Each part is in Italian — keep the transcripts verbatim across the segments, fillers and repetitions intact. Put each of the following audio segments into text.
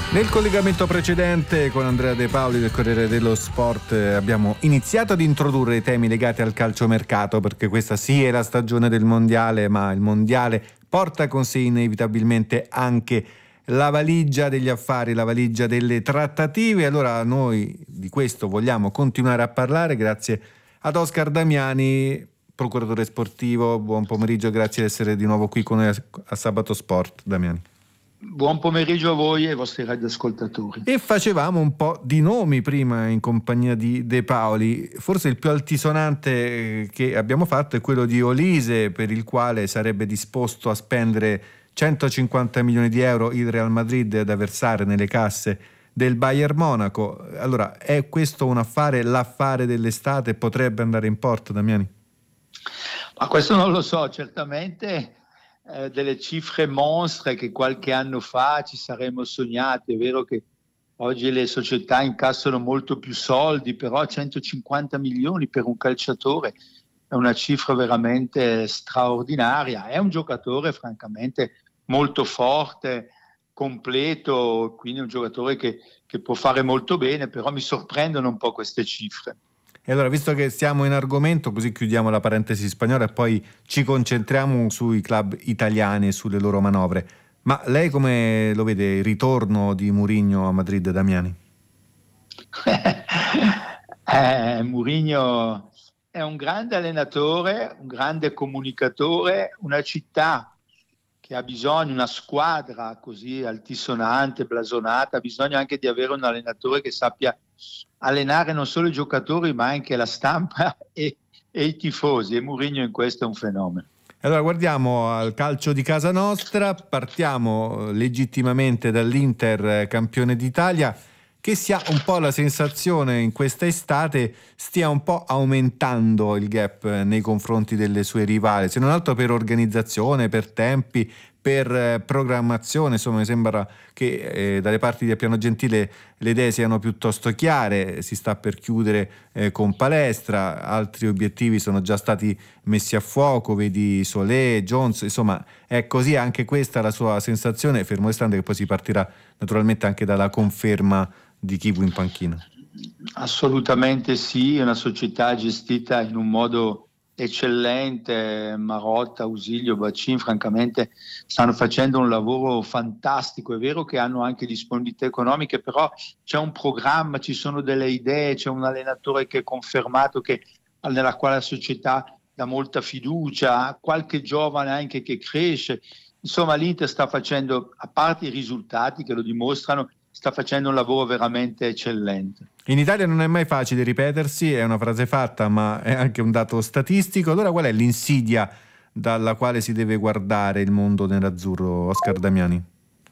Nel collegamento precedente con Andrea De Paoli del Corriere dello Sport abbiamo iniziato ad introdurre i temi legati al calciomercato, perché questa sì è la stagione del mondiale, ma il mondiale porta con sé inevitabilmente anche la valigia degli affari, la valigia delle trattative. Allora noi di questo vogliamo continuare a parlare grazie ad Oscar Damiani, procuratore sportivo. Buon pomeriggio, grazie di essere di nuovo qui con noi a Sabato Sport, Damiani. Buon pomeriggio a voi e ai vostri radioascoltatori. E facevamo un po' di nomi prima in compagnia di De Paoli. Forse il più altisonante che abbiamo fatto è quello di Olise, per il quale sarebbe disposto a spendere centocinquanta milioni di euro il Real Madrid da versare nelle casse del Bayern Monaco. Allora, è questo un affare, l'affare dell'estate? Potrebbe andare in porto, Damiani? Ma questo non lo so, certamente eh, delle cifre monstre che qualche anno fa ci saremmo sognati. È vero che oggi le società incassano molto più soldi, però centocinquanta milioni per un calciatore è una cifra veramente straordinaria. È un giocatore francamente molto forte, completo, quindi un giocatore che, che può fare molto bene, però mi sorprendono un po' queste cifre. E allora, visto che siamo in argomento, così chiudiamo la parentesi spagnola e poi ci concentriamo sui club italiani e sulle loro manovre. Ma lei come lo vede il ritorno di Mourinho a Madrid, Damiani? eh, Mourinho è un grande allenatore, un grande comunicatore, una città che ha bisogno, una squadra così altisonante, blasonata, ha bisogno anche di avere un allenatore che sappia allenare non solo i giocatori ma anche la stampa e, e i tifosi, e Mourinho in questo è un fenomeno. Allora guardiamo al calcio di casa nostra, partiamo legittimamente dall'Inter, campione d'Italia, che si ha un po' la sensazione in questa estate stia un po' aumentando il gap nei confronti delle sue rivali, se non altro per organizzazione, per tempi, per programmazione. Insomma, mi sembra che eh, dalle parti di Appiano Gentile le idee siano piuttosto chiare. Si sta per chiudere eh, con Palestra, altri obiettivi sono già stati messi a fuoco, vedi Solé, Jones, insomma è così anche questa la sua sensazione, fermo restando che poi si partirà naturalmente anche dalla conferma di Chivu in panchina. Assolutamente sì, è una società gestita in un modo eccellente. Marotta, Ausilio, Bacin francamente stanno facendo un lavoro fantastico. È vero che hanno anche disponibilità economiche, però c'è un programma, ci sono delle idee, c'è un allenatore che è confermato, che, nella quale la società dà molta fiducia, qualche giovane anche che cresce. Insomma, l'Inter sta facendo, a parte i risultati che lo dimostrano, sta facendo un lavoro veramente eccellente. In Italia non è mai facile ripetersi, è una frase fatta ma è anche un dato statistico. Allora qual è l'insidia dalla quale si deve guardare il mondo nerazzurro, Oscar Damiani?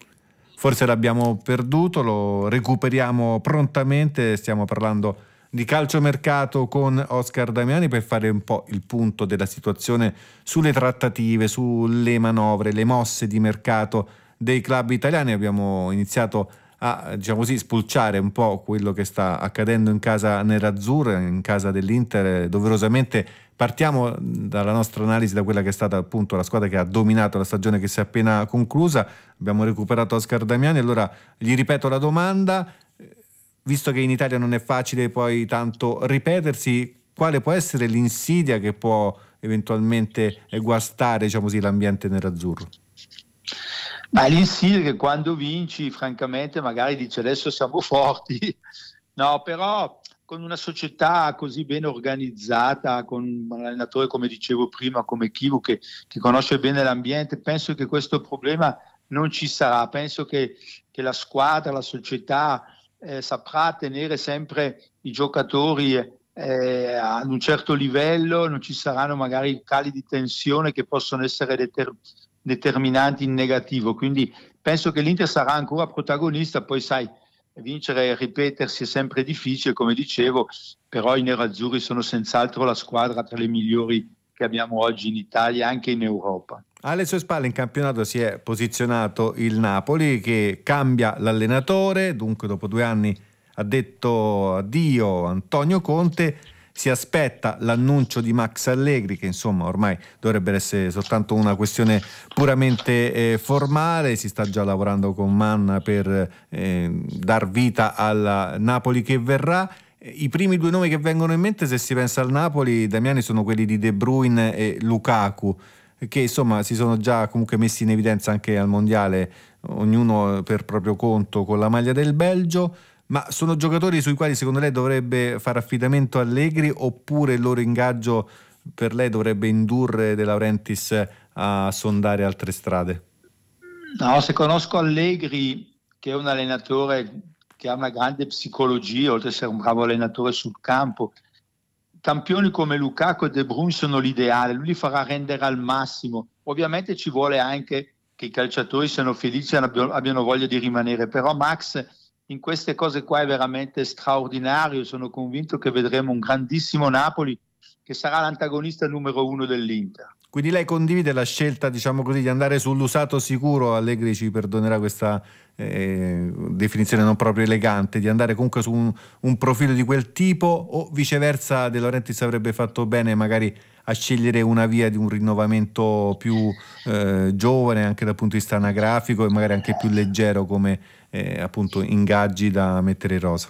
Forse l'abbiamo perduto, lo recuperiamo prontamente. Stiamo parlando di calciomercato con Oscar Damiani per fare un po' il punto della situazione sulle trattative, sulle manovre, le mosse di mercato dei club italiani. Abbiamo iniziato a, diciamo così, spulciare un po' quello che sta accadendo in casa nerazzurra, in casa dell'Inter. Doverosamente partiamo dalla nostra analisi da quella che è stata appunto la squadra che ha dominato la stagione che si è appena conclusa. Abbiamo recuperato Oscar Damiani, allora gli ripeto la domanda: visto che in Italia non è facile poi tanto ripetersi, quale può essere l'insidia che può eventualmente guastare, diciamo così, l'ambiente nerazzurro? Ma l'insidia che quando vinci, francamente, magari dice adesso siamo forti. No, però con una società così ben organizzata, con un allenatore, come dicevo prima, come Chivu, che, che conosce bene l'ambiente, penso che questo problema non ci sarà. Penso che, che la squadra, la società eh, saprà tenere sempre i giocatori eh, ad un certo livello, non ci saranno magari cali di tensione che possono essere determinati determinanti in negativo, quindi penso che l'Inter sarà ancora protagonista. Poi sai, vincere e ripetersi è sempre difficile, come dicevo, però i nerazzurri sono senz'altro la squadra tra le migliori che abbiamo oggi in Italia, anche in Europa. Alle sue spalle in campionato si è posizionato il Napoli, che cambia l'allenatore, dunque dopo due anni ha detto addio Antonio Conte. si aspetta l'annuncio di Max Allegri, che insomma ormai dovrebbe essere soltanto una questione puramente eh, formale. Si sta già lavorando con Manna per eh, dar vita alla Napoli che verrà. I primi due nomi che vengono in mente, se si pensa al Napoli, Damiani, sono quelli di De Bruyne e Lukaku, che insomma si sono già comunque messi in evidenza anche al mondiale, ognuno per proprio conto con la maglia del Belgio. Ma sono giocatori sui quali secondo lei dovrebbe fare affidamento Allegri, oppure il loro ingaggio per lei dovrebbe indurre De Laurentiis a sondare altre strade? No, se conosco Allegri, che è un allenatore che ha una grande psicologia, oltre ad essere un bravo allenatore sul campo, campioni come Lukaku e De Bruyne sono l'ideale, lui li farà rendere al massimo. Ovviamente ci vuole anche che i calciatori siano felici e abbiano voglia di rimanere, però Max in queste cose qua è veramente straordinario. Sono convinto che vedremo un grandissimo Napoli che sarà l'antagonista numero uno dell'Inter. Quindi lei condivide la scelta, diciamo così, di andare sull'usato sicuro? Allegri ci perdonerà questa eh, definizione non proprio elegante, di andare comunque su un, un profilo di quel tipo, o viceversa De Laurentiis avrebbe fatto bene magari a scegliere una via di un rinnovamento più eh, giovane anche dal punto di vista anagrafico e magari anche più leggero come eh, appunto ingaggi da mettere in rosa?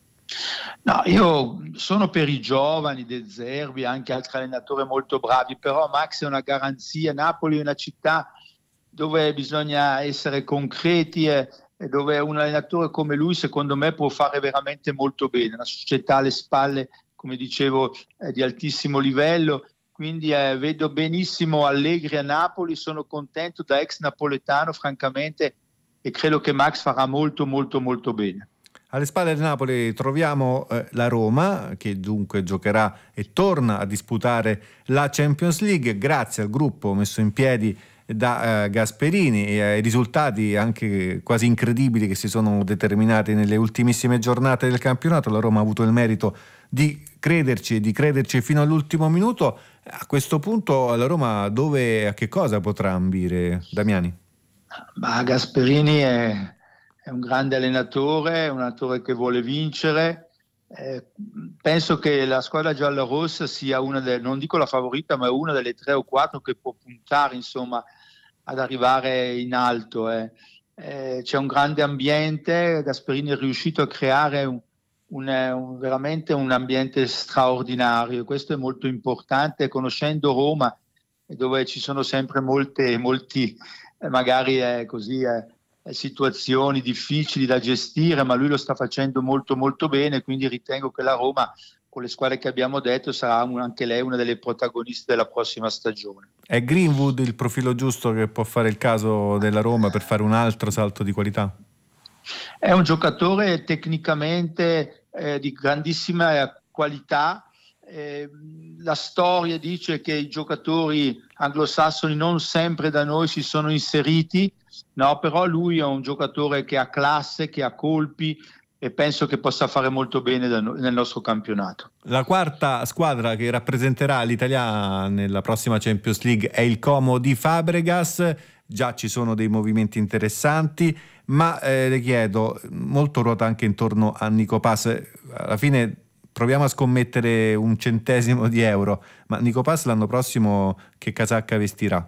No, io sono per i giovani, De Zerbi, anche altri allenatori molto bravi, però Max è una garanzia. Napoli è una città dove bisogna essere concreti e, e dove un allenatore come lui secondo me può fare veramente molto bene. Una società alle spalle, come dicevo, eh, di altissimo livello, quindi eh, vedo benissimo Allegri a Napoli. Sono contento da ex napoletano francamente e credo che Max farà molto molto molto bene. Alle spalle del Napoli troviamo eh, la Roma, che dunque giocherà e torna a disputare la Champions League grazie al gruppo messo in piedi da eh, Gasperini e ai risultati anche quasi incredibili che si sono determinati nelle ultimissime giornate del campionato. La Roma ha avuto il merito di crederci e di crederci fino all'ultimo minuto. A questo punto la Roma dove, a che cosa potrà ambire, Damiani? Ma Gasperini è... è un grande allenatore, un allenatore che vuole vincere. Eh, penso che la squadra giallorossa sia una delle, non dico la favorita, ma è una delle tre o quattro che può puntare insomma ad arrivare in alto. Eh. Eh, c'è un grande ambiente, Gasperini è riuscito a creare un, un, un, veramente un ambiente straordinario. Questo è molto importante, conoscendo Roma, dove ci sono sempre molte, molti, eh, magari eh, così... Eh, situazioni difficili da gestire, ma lui lo sta facendo molto molto bene, quindi ritengo che la Roma, con le squadre che abbiamo detto, sarà un, anche lei una delle protagoniste della prossima stagione. È Greenwood il profilo giusto che può fare il caso della Roma per fare un altro salto di qualità? È un giocatore tecnicamente eh, di grandissima qualità. Eh, la storia dice che i giocatori anglosassoni non sempre da noi si sono inseriti, no, però lui è un giocatore che ha classe, che ha colpi e penso che possa fare molto bene da no- nel nostro campionato. La quarta squadra che rappresenterà l'Italia nella prossima Champions League è il Como di Fabregas. Già ci sono dei movimenti interessanti, ma eh, le chiedo, molto ruota anche intorno a Nico Paz. Alla fine proviamo a scommettere un centesimo di euro, ma Nico Paz l'anno prossimo che casacca vestirà?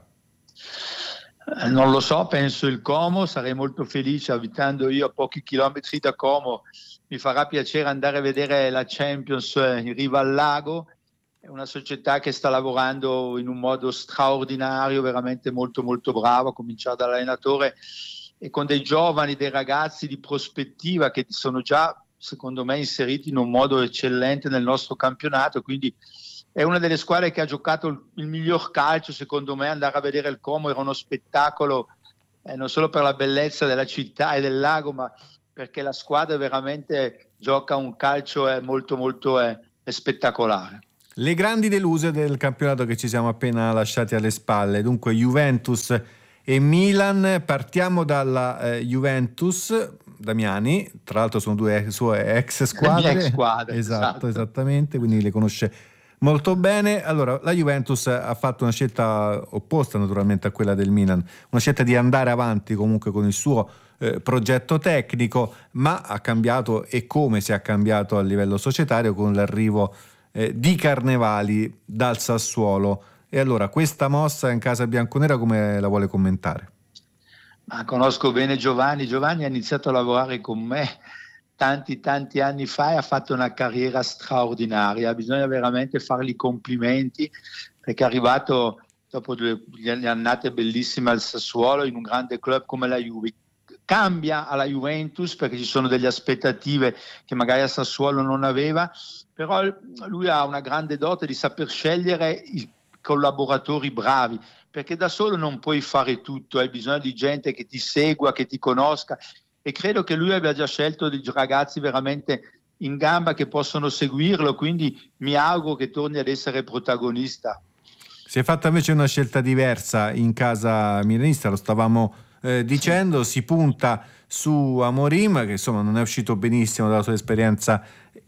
Eh, non lo so, penso il Como. Sarei molto felice, abitando io a pochi chilometri da Como, mi farà piacere andare a vedere la Champions in riva al lago. È una società che sta lavorando in un modo straordinario, veramente molto molto bravo, a cominciare dall'allenatore, e con dei giovani, dei ragazzi di prospettiva che sono già secondo me inseriti in un modo eccellente nel nostro campionato, quindi è una delle squadre che ha giocato il, il miglior calcio secondo me. Andare a vedere il Como era uno spettacolo, eh, non solo per la bellezza della città e del lago, ma perché la squadra veramente gioca un calcio eh, molto molto eh, spettacolare. Le grandi deluse del campionato che ci siamo appena lasciati alle spalle, dunque Juventus e Milan. Partiamo dalla eh, Juventus. Damiani, tra l'altro sono due sue ex squadre, ex squadre esatto, esatto, esattamente, quindi le conosce molto bene. Allora, la Juventus ha fatto una scelta opposta naturalmente a quella del Milan, una scelta di andare avanti comunque con il suo eh, progetto tecnico, ma ha cambiato, e come si è cambiato a livello societario, con l'arrivo eh, di Carnevali dal Sassuolo. E allora questa mossa in casa bianconera come la vuole commentare? Ma conosco bene Giovanni. Giovanni ha iniziato a lavorare con me tanti tanti anni fa e ha fatto una carriera straordinaria. Bisogna veramente fargli i complimenti, perché è arrivato dopo due annate bellissime al Sassuolo in un grande club come la Juve. Cambia alla Juventus perché ci sono delle aspettative che magari al Sassuolo non aveva, però lui ha una grande dote di saper scegliere i collaboratori bravi, perché da solo non puoi fare tutto, hai bisogno di gente che ti segua, che ti conosca, e credo che lui abbia già scelto dei ragazzi veramente in gamba che possono seguirlo, quindi mi auguro che torni ad essere protagonista. Si è fatta invece una scelta diversa in casa milanista, lo stavamo eh, dicendo, si punta su Amorim, che insomma non è uscito benissimo dalla sua esperienza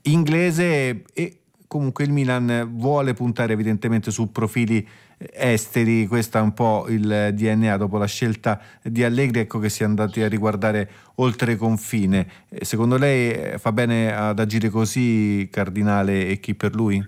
inglese, e comunque il Milan vuole puntare evidentemente su profili esteri. Questo è un po' il D N A dopo la scelta di Allegri, ecco che si è andati a riguardare oltre confine. Secondo lei fa bene ad agire così Cardinale e chi per lui?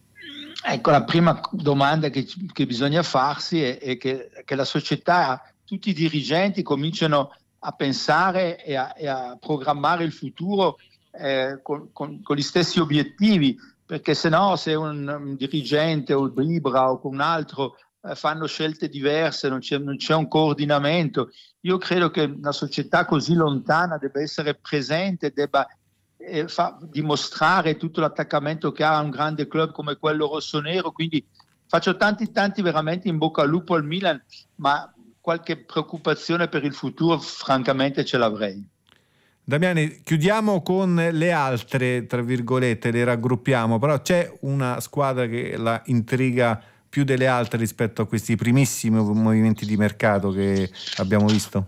Ecco, la prima domanda che, che bisogna farsi è, è che, che la società, tutti i dirigenti cominciano a pensare e a, e a programmare il futuro eh, con, con, con gli stessi obiettivi, perché se no, se un, un dirigente o il Ibra o un altro eh, fanno scelte diverse, non c'è, non c'è un coordinamento. Io credo che una società così lontana debba essere presente, debba eh, fa, dimostrare tutto l'attaccamento che ha a un grande club come quello rossonero, quindi faccio tanti tanti veramente in bocca al lupo al Milan, ma qualche preoccupazione per il futuro francamente ce l'avrei. Damiani, chiudiamo con le altre, tra virgolette, le raggruppiamo, però c'è una squadra che la intriga più delle altre rispetto a questi primissimi movimenti di mercato che abbiamo visto?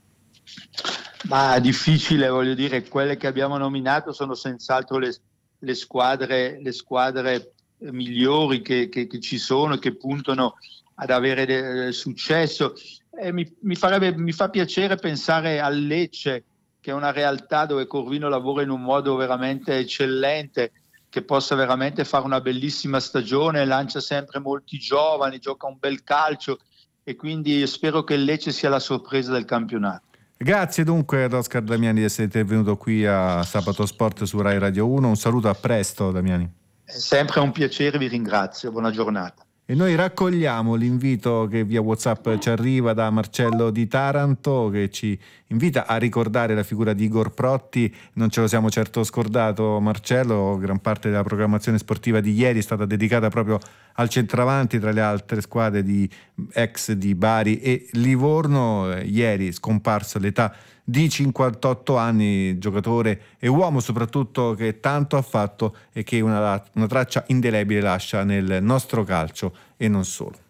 Ma difficile, voglio dire, quelle che abbiamo nominato sono senz'altro le, le squadre, le squadre migliori che, che, che ci sono, che puntano ad avere de, successo. E mi, mi, farebbe, mi fa piacere pensare al Lecce, che è una realtà dove Corvino lavora in un modo veramente eccellente, che possa veramente fare una bellissima stagione, lancia sempre molti giovani, gioca un bel calcio, e quindi spero che il Lecce sia la sorpresa del campionato. Grazie dunque ad Oscar Damiani di essere intervenuto qui a Sabato Sport su Rai Radio uno. Un saluto, a presto Damiani. È sempre un piacere, vi ringrazio, buona giornata. E noi raccogliamo l'invito che via WhatsApp ci arriva da Marcello di Taranto, che ci invita a ricordare la figura di Igor Protti. Non ce lo siamo certo scordato, Marcello. Gran parte della programmazione sportiva di ieri è stata dedicata proprio al centravanti, tra le altre squadre di ex di Bari e Livorno. Ieri scomparso all'età di cinquantotto anni, giocatore e uomo soprattutto che tanto ha fatto e che una, una traccia indelebile lascia nel nostro calcio e non solo.